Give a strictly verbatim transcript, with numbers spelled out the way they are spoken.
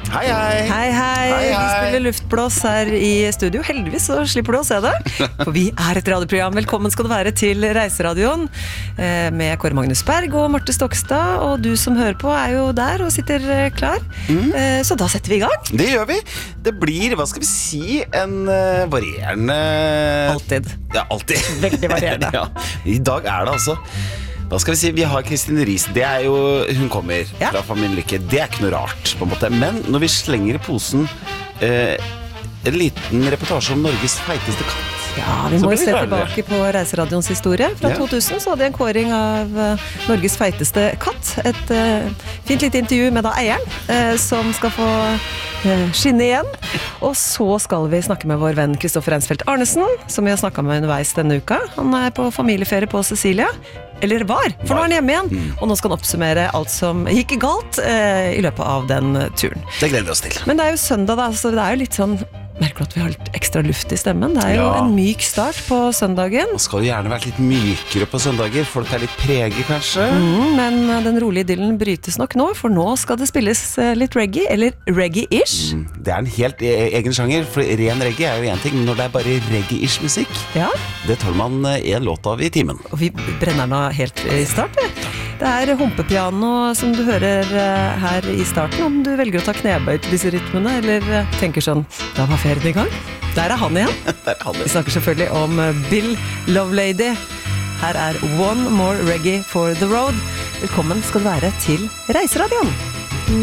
Hei, hei. Hei, hei. Hei, hei. Vi spiller luftblås her i studio. Heldigvis så slipper du å se det. For vi er et radioprogram. Velkommen skal du være til Reiseradioen med Kåre Magnus Berg og Marte Stokstad. Og du som hører på er jo der og sitter klar. Mm. Så da setter vi i gang. Det gjør vi. Det blir, hva skal vi si, en varierende... Alltid. Ja, alltid. Veldig varierende. Ja. I dag er det altså... Hva skal vi si, vi har Kristine Riis. Det er jo, hun kommer ja. fra Familien Lykke. Det er ikke noe rart på en måte. Men når vi slenger i posen eh, en liten reportasje om Norges feiteste katt. Ja, vi må jo se tilbake på Reiseradioens historie. Fra ja. to tusen så hadde jeg en kåring av uh, Norges feiteste katt. Et uh, fint lite intervju med da eieren, uh, som skal få uh, skinne igjen. Og så skal vi snakke med vår venn Kristoffer Reinsfeldt Arnesen, som vi har snakket med underveis denne uka. Han er på familieferie på Sicilia. Eller var, for nå er han hjemme igjen. Mm. Og nå skal han oppsummere alt som gikk galt uh, i løpet av den turen. Det gleder vi oss til. Men det er jo søndag da, så det er jo litt sånn... Merker du at vi har litt ekstra luft i stemmen? Det er jo ja. en myk start på søndagen. Man skal jo gjerne være litt mykere på søndager. Folk er litt prege, kanskje. Mm, men den rolige idyllen brytes nok nå, for nå skal det spilles litt reggae, eller reggae-ish. Mm, det er en helt egen sjanger, for ren reggae er jo en ting, men når det er bare reggae-ish musikk, ja. det tar man en låt av i timen. Og vi brenner den av helt i start, det. Det er humpepiano som du hører her i starten, om du velger å ta knebøy til disse rytmene, eller tenker sånn, da var ferien i gang. Der er han igjen. Der er han igjen. Vi snakker selvfølgelig om Bill Lovelady. Her er One More Reggae for the Road. Velkommen skal du være til Reiseradioen.